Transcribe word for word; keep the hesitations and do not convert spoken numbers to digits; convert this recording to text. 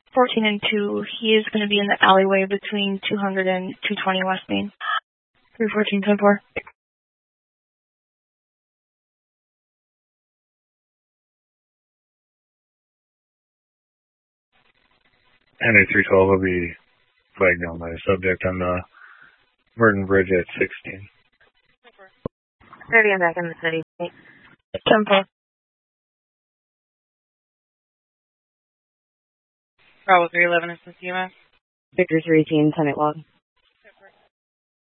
fourteen and two, he is going to be in the alleyway between two hundred and two twenty West Main. three fourteen ten four. Henry three twelve will be flagged down by the subject on the Merton Bridge at sixteen. thirty, I'm back in the city. ten four. Bravo three eleven is in C M S. Victor three eighteen, Summit Log.